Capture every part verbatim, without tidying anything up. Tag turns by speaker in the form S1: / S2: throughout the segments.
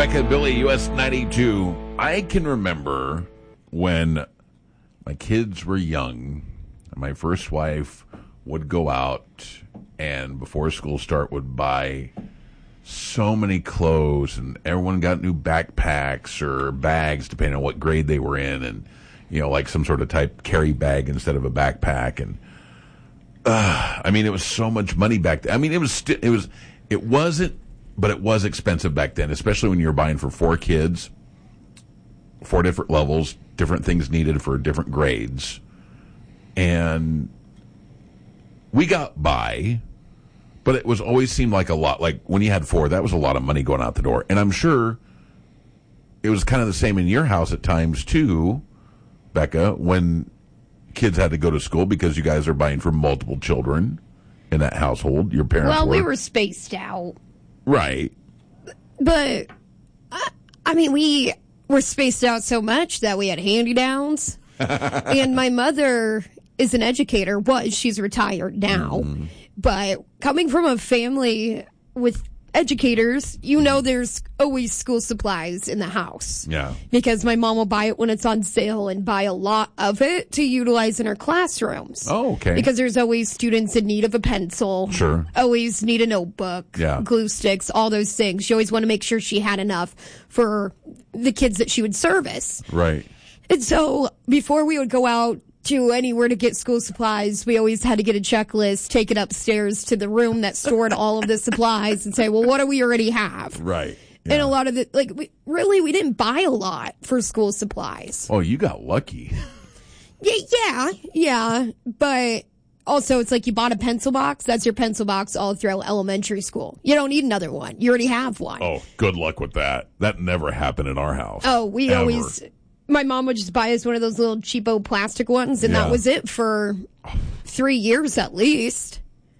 S1: Becca and Billy, U S ninety-two. I can remember when my kids were young, and my first wife would go out and before school start would buy so many clothes, and everyone got new backpacks or bags depending on what grade they were in, and you know, like some sort of type carry bag instead of a backpack. And uh, I mean, it was so much money back then. I mean, it was sti- it was it wasn't, but it was expensive back then, especially when you were buying for four kids, four different levels, different things needed for different grades, and we got by. But it was always seemed like a lot. Like when you had four, that was a lot of money going out the door. And I'm sure it was kind of the same in your house at times too, Becca, when kids had to go to school because you guys are buying for multiple children in that household. Your parents
S2: Well,
S1: were.
S2: we were spaced out.
S1: Right.
S2: But, I, I mean, we were spaced out so much that we had hand-me-downs. And my mother is an educator. Was she's retired now. Mm. But coming from a family with educators, you know there's always school supplies in the house.
S1: Yeah.
S2: Because my mom will buy it when it's on sale and buy a lot of it to utilize in her classrooms.
S1: Oh, okay.
S2: Because there's always students in need of a pencil.
S1: Sure.
S2: Always need a notebook.
S1: Yeah.
S2: Glue sticks, all those things. She always wanted to make sure she had enough for the kids that she would service.
S1: Right.
S2: And so before we would go out to anywhere to get school supplies, we always had to get a checklist, take it upstairs to the room that stored all of the supplies and say, well, what do we already have?
S1: Right. Yeah.
S2: And a lot of the, like, we, really, we didn't buy a lot for school supplies.
S1: Oh, you got lucky.
S2: Yeah, yeah, yeah. But also, it's like you bought a pencil box. That's your pencil box all throughout elementary school. You don't need another one. You already have one.
S1: Oh, good luck with that. That never happened in our house.
S2: Oh, we
S1: Ever.
S2: always... My mom would just buy us one of those little cheapo plastic ones, and
S1: Yeah.
S2: that was it for three years at least.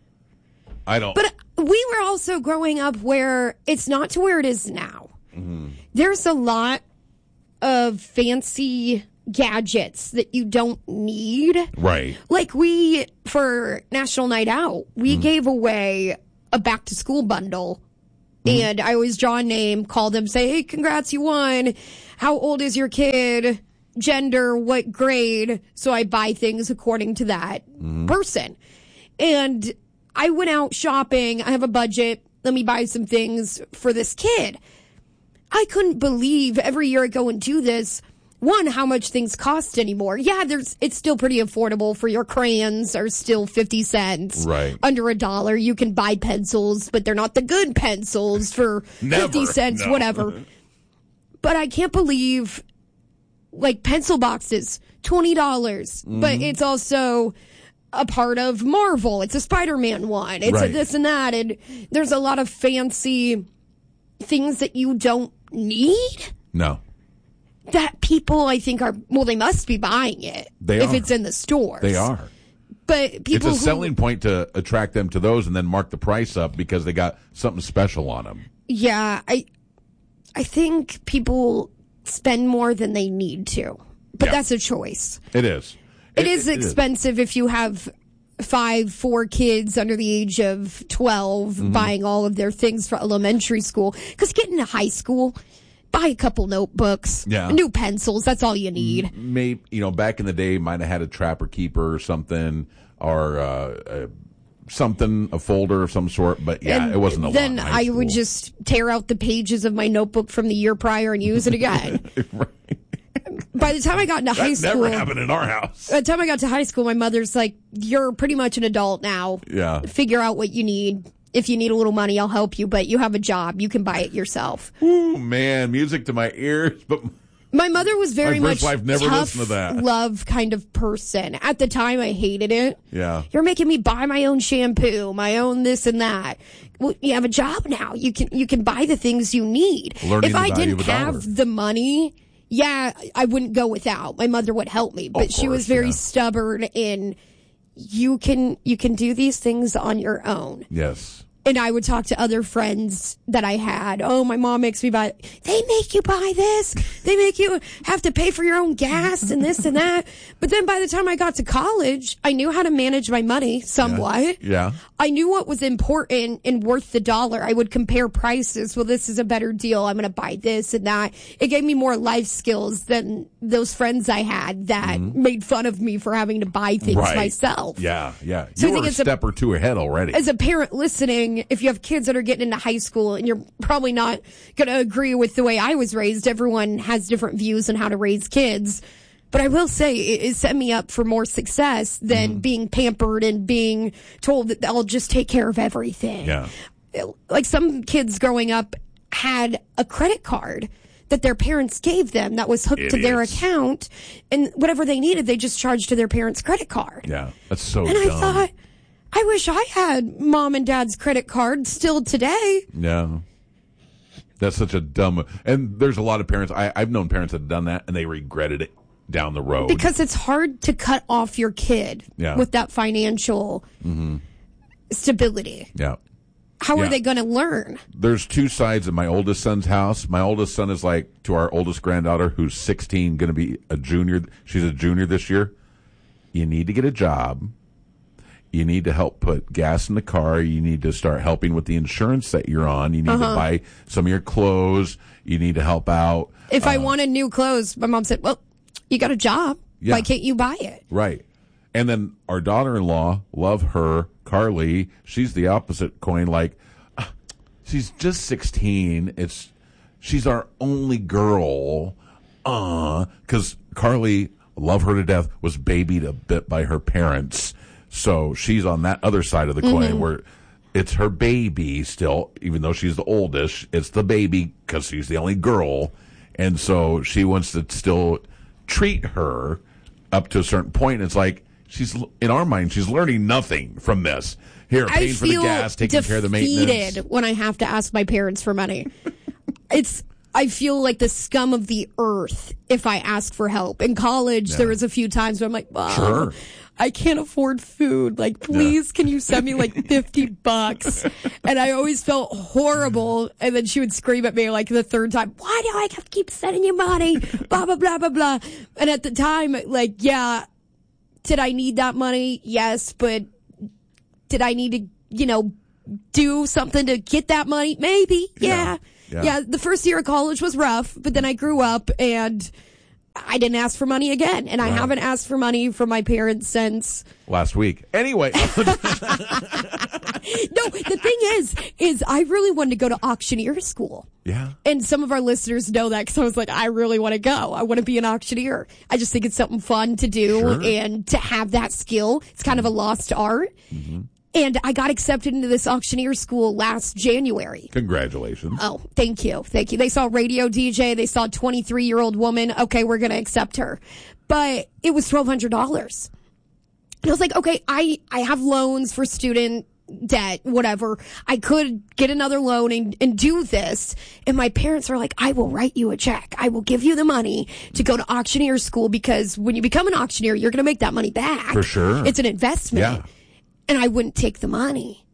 S1: I don't...
S2: But we were also growing up where it's not to where it is now.
S1: Mm-hmm.
S2: There's a lot of fancy gadgets that you don't need.
S1: Right.
S2: Like we, for National Night Out, we mm. gave away a back-to-school bundle. Mm-hmm. And I always draw a name, call them, say, hey, congrats, you won. How old is your kid? Gender, what grade? So I buy things according to that mm-hmm. person. And I went out shopping. I have a budget. Let me buy some things for this kid. I couldn't believe every year I go and do this. One, how much things cost anymore. Yeah, there's it's still pretty affordable for your crayons are still fifty cents.
S1: Right.
S2: Under a dollar. You can buy pencils, but they're not the good pencils for
S1: Never,
S2: fifty cents,
S1: no.
S2: whatever. But I can't believe, like, pencil boxes, twenty dollars. Mm-hmm. But it's also a part of Marvel. It's a Spider-Man one. It's
S1: right.
S2: a this and that. And there's a lot of fancy things that you don't need.
S1: No.
S2: That people, I think, are, well, they must be buying it.
S1: They
S2: if
S1: are.
S2: it's in the stores.
S1: They are.
S2: But people
S1: It's a
S2: who,
S1: selling point to attract them to those and then mark the price up because they got something special on them.
S2: Yeah, I... I think people spend more than they need to, but
S1: yeah.
S2: that's a choice.
S1: It is.
S2: It, it is it expensive is. If you have five, four kids under the age of twelve mm-hmm. buying all of their things for elementary school. Because getting to high school, buy a couple notebooks,
S1: yeah.
S2: new pencils. That's all you need.
S1: Maybe, you know, back in the day, might have had a Trapper Keeper or something, or uh, uh, something, a folder of some sort, but yeah,
S2: and
S1: it wasn't a lot.
S2: Then I
S1: school.
S2: would just tear out the pages of my notebook from the year prior and use it again.
S1: Right.
S2: By the time I got into
S1: that
S2: high school,
S1: never happened in our house.
S2: By the time I got to high school, my mother's like, "You're pretty much an adult now.
S1: Yeah,
S2: figure out what you need. If you need a little money, I'll help you. But you have a job; you can buy it yourself."
S1: Ooh, man, music to my ears, but.
S2: My mother was very
S1: my
S2: much
S1: first wife never
S2: tough
S1: listened to that.
S2: love kind of person. At the time, I hated it.
S1: Yeah.
S2: You're making me buy my own shampoo, my own this and that. Well, you have a job now. You can you can buy the things you need.
S1: Learning
S2: if
S1: the
S2: I
S1: value
S2: didn't
S1: of a
S2: have
S1: dollar.
S2: the money, yeah, I wouldn't go without. My mother would help me, but
S1: Of
S2: she was
S1: course,
S2: very
S1: yeah.
S2: stubborn in you can you can do these things on your own.
S1: Yes.
S2: And I would talk to other friends that I had. Oh, my mom makes me buy, they make you buy this. They make you have to pay for your own gas and this and that. But then by the time I got to college, I knew how to manage my money somewhat.
S1: Yeah. yeah.
S2: I knew what was important and worth the dollar. I would compare prices. Well, this is a better deal. I'm going to buy this and that. It gave me more life skills than those friends I had that mm-hmm. made fun of me for having to buy things
S1: right.
S2: myself.
S1: Yeah, yeah.
S2: So
S1: you
S2: I
S1: were
S2: think
S1: a step a, or two ahead already.
S2: As a parent listening, if you have kids that are getting into high school, and you're probably not going to agree with the way I was raised, everyone has different views on how to raise kids. But I will say it, it set me up for more success than mm. being pampered and being told that I'll just take care of everything.
S1: Yeah.
S2: Like some kids growing up had a credit card that their parents gave them that was hooked
S1: Idiots.
S2: to their account, and whatever they needed, they just charged to their parents' credit card.
S1: Yeah, that's so
S2: and
S1: dumb.
S2: I thought, I wish I had mom and dad's credit card still today.
S1: Yeah. That's such a dumb, and there's a lot of parents, I, I've known parents that have done that, and they regretted it down the road.
S2: Because it's hard to cut off your kid
S1: yeah.
S2: with that financial mm-hmm. stability.
S1: Yeah.
S2: How
S1: yeah.
S2: are they going to learn?
S1: There's two sides of my oldest son's house. My oldest son is like to our oldest granddaughter, who's sixteen, going to be a junior. She's a junior this year. You need to get a job. You need to help put gas in the car. You need to start helping with the insurance that you're on. You need uh-huh. to buy some of your clothes. You need to help out.
S2: If
S1: uh,
S2: I wanted new clothes, my mom said, well, you got a job.
S1: Yeah.
S2: Why can't you buy it?
S1: Right. And then our daughter-in-law, love her, Carly, she's the opposite coin. Like, uh, she's just sixteen. It's She's our only girl. Uh, because Carly, love her to death, was babied a bit by her parents. So she's on that other side of the coin mm-hmm. where it's her baby still, even though she's the oldest. It's the baby because she's the only girl. And so she wants to still treat her up to a certain point. It's like she's, in our mind, she's learning nothing from this. Here, paying for the gas, taking care of the maintenance. I feel
S2: defeated when I have to ask my parents for money. It's... I feel like the scum of the earth if I ask for help. In college, yeah. there was a few times where I'm like, Mom,
S1: sure.
S2: I can't afford food. Like, please, yeah. can you send me like fifty bucks? And I always felt horrible. And then she would scream at me like the third time, why do I have to keep sending you money? Blah, blah, blah, blah, blah. And at the time, like, yeah, did I need that money? Yes. But did I need to, you know, do something to get that money? Maybe. Yeah.
S1: yeah.
S2: Yeah. yeah, the first year of college was rough, but then I grew up and I didn't ask for money again. And I right. haven't asked for money from my parents since
S1: last week. Anyway.
S2: No, the thing is, is I really wanted to go to auctioneer school.
S1: Yeah.
S2: And some of our listeners know that because I was like, I really want to go. I want to be an auctioneer. I just think it's something fun to do
S1: sure.
S2: and to have that skill. It's kind of a lost art. Mm-hmm. And I got accepted into this auctioneer school last January.
S1: Congratulations.
S2: Oh, thank you. Thank you. They saw radio D J. They saw a twenty-three-year-old woman. Okay, we're going to accept her. But it was twelve hundred dollars. And I was like, okay, I, I have loans for student debt, whatever. I could get another loan and, and do this. And my parents are like, I will write you a check. I will give you the money to go to auctioneer school because when you become an auctioneer, you're going to make that money back.
S1: For sure.
S2: It's an investment.
S1: Yeah.
S2: And I wouldn't take the money.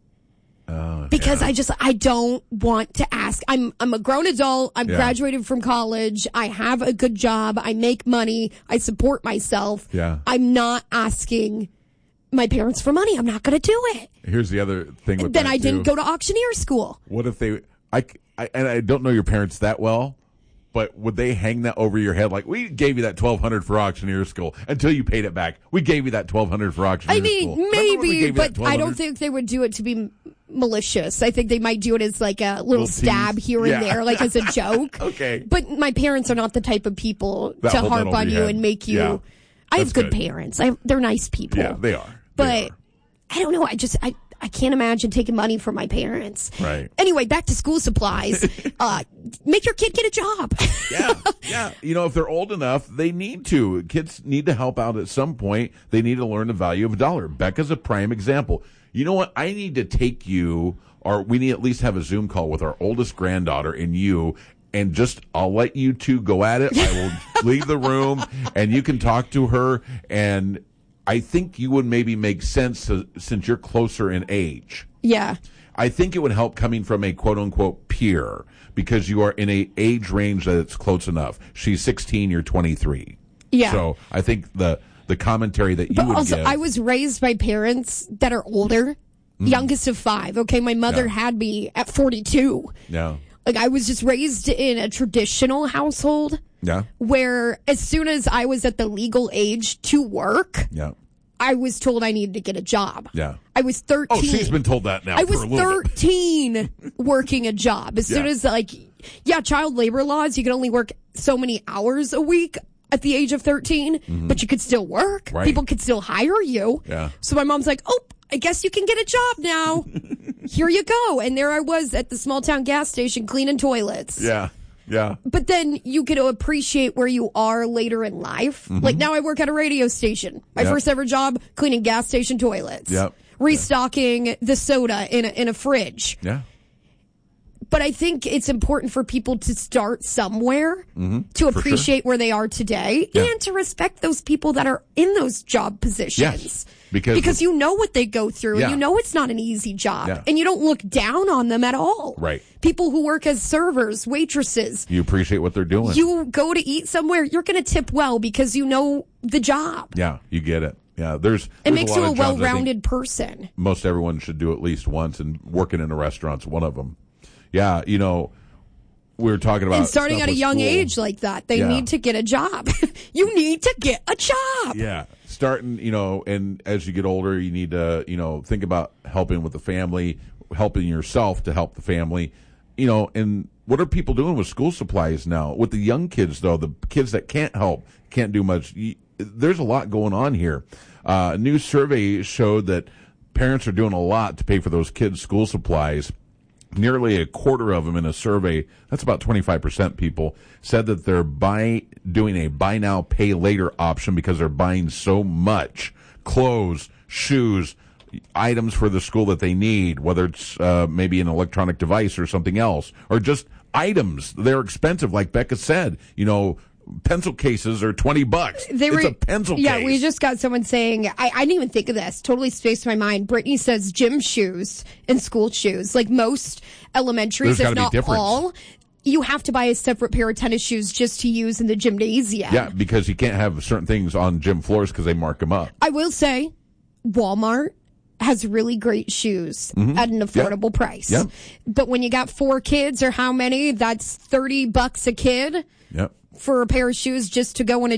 S1: Uh,
S2: because
S1: yeah.
S2: I just, I don't want to ask. I'm, I'm a grown adult. I'm
S1: yeah.
S2: graduated from college. I have a good job. I make money. I support myself.
S1: Yeah.
S2: I'm not asking my parents for money. I'm not going to do it.
S1: Here's the other thing with
S2: then
S1: that
S2: I didn't
S1: too.
S2: go to auctioneer school.
S1: What if they, I, I, and I don't know your parents that well, but would they hang that over your head? Like, we gave you that twelve hundred for auctioneer school until you paid it back. We gave you that twelve hundred for auctioneer
S2: I mean,
S1: school.
S2: maybe, but I don't think they would do it to be malicious. I think they might do it as like a little,
S1: little
S2: stab
S1: tease.
S2: here
S1: yeah.
S2: and there, like as a joke.
S1: Okay.
S2: But my parents are not the type of people
S1: that
S2: to harp on you
S1: head.
S2: and make you.
S1: Yeah.
S2: I have good,
S1: good
S2: parents. I, they're nice people.
S1: Yeah, they are.
S2: But
S1: they are.
S2: I don't know. I just, I, I can't imagine taking money from my parents.
S1: Right.
S2: Anyway, back to school supplies. uh, make your kid get a job.
S1: yeah. Yeah. You know, if they're old enough, they need to. Kids need to help out at some point. They need to learn the value of a dollar. Becca's a prime example. You know what? I need to take you, or we need at least have a Zoom call with our oldest granddaughter and you, and just, I'll let you two go at it. I will leave the room and you can talk to her, and I think you would maybe make sense to, since you're closer in age.
S2: Yeah.
S1: I think it would help coming from a quote unquote peer because you are in a age range that's close enough. She's sixteen, you're twenty-three.
S2: Yeah.
S1: So I think the the commentary that you
S2: but
S1: would
S2: also,
S1: give.
S2: I was raised by parents that are older, mm. youngest of five. Okay, my mother
S1: Yeah.
S2: had me at forty-two.
S1: Yeah.
S2: Like, I was just raised in a traditional household.
S1: Yeah.
S2: Where as soon as I was at the legal age to work,
S1: Yeah.
S2: I was told I needed to get a job.
S1: Yeah.
S2: I was thirteen.
S1: Oh, she's been told that now.
S2: I
S1: for
S2: was
S1: a little bit.
S2: thirteen working a job. As soon
S1: Yeah.
S2: as, like, yeah, child labor laws, you can only work so many hours a week at the age of thirteen, mm-hmm. but you could still work.
S1: Right.
S2: People could still hire you.
S1: Yeah.
S2: So my mom's like, oh, I guess you can get a job now. Here you go. And there I was at the small town gas station cleaning toilets.
S1: Yeah. Yeah.
S2: But then you get to appreciate where you are later in life. Mm-hmm. Like now I work at a radio station. My
S1: Yep.
S2: first ever job, cleaning gas station toilets.
S1: Yep.
S2: Restocking yeah. the soda in a, in a fridge.
S1: Yeah.
S2: But I think it's important for people to start somewhere
S1: mm-hmm.
S2: to
S1: For
S2: appreciate
S1: sure.
S2: where they are today
S1: Yeah.
S2: and to respect those people that are in those job positions.
S1: Yes. Because,
S2: because you know what they go through
S1: Yeah.
S2: and you know it's not an easy job
S1: Yeah.
S2: and you don't look down on them at all.
S1: Right.
S2: People who work as servers, waitresses.
S1: You appreciate what they're doing.
S2: You go to eat somewhere, you're going to tip well because you know the job.
S1: Yeah, you get it. Yeah, there's.
S2: It
S1: there's
S2: makes
S1: a lot
S2: you a
S1: of jobs I think
S2: well-rounded person.
S1: Most everyone should do at least once, and working in a restaurant's one of them. Yeah, you know, we were talking about
S2: And starting
S1: stuff
S2: at a
S1: with
S2: young
S1: school.
S2: age like that, they
S1: Yeah.
S2: need to get a job. You need to get a job.
S1: Yeah, starting, you know, and as you get older, you need to, you know, think about helping with the family, helping yourself to help the family, you know, and what are people doing with school supplies now? With the young kids, though, the kids that can't help, can't do much, you, there's a lot going on here. Uh, a new survey showed that parents are doing a lot to pay for those kids' school supplies. Nearly a quarter of them in a survey, that's about twenty-five percent people, said that they're buy, doing a buy now, pay later option because they're buying so much clothes, shoes, items for the school that they need, whether it's uh, maybe an electronic device or something else, or just items. They're expensive, like Becca said. You know, pencil cases are twenty bucks.
S2: They were,
S1: it's a pencil
S2: yeah,
S1: case.
S2: we just got someone saying, I, I didn't even think of this. Totally spaced my mind. Brittany says gym shoes and school shoes. Like most elementaries,
S1: There's
S2: if
S1: gotta be
S2: not
S1: difference.
S2: all, you have to buy a separate pair of tennis shoes just to use in the gymnasium.
S1: Yeah, because you can't have certain things on gym floors because they mark them up.
S2: I will say, Walmart has really great shoes
S1: Mm-hmm.
S2: at an affordable price.
S1: Yeah.
S2: But when you got four kids or how many, that's thirty bucks a kid
S1: Yep.
S2: for a pair of shoes just to go in a